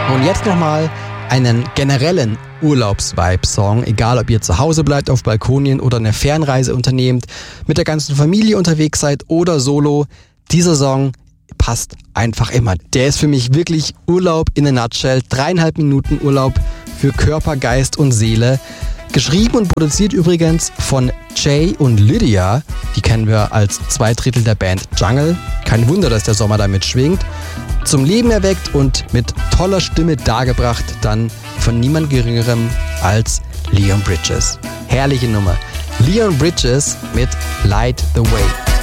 Und jetzt nochmal einen generellen Urlaubs-Vibe-Song, egal ob ihr zu Hause bleibt auf Balkonien oder eine Fernreise unternehmt, mit der ganzen Familie unterwegs seid oder solo. Dieser Song passt einfach immer. Der ist für mich wirklich Urlaub in a nutshell. 3,5 Minuten Urlaub für Körper, Geist und Seele. Geschrieben und produziert übrigens von Jay und Lydia. Die kennen wir als 2/3 der Band Jungle. Kein Wunder, dass der Sommer damit schwingt. Zum Leben erweckt und mit toller Stimme dargebracht, dann von niemand Geringerem als Leon Bridges. Herrliche Nummer. Leon Bridges mit Light the Way.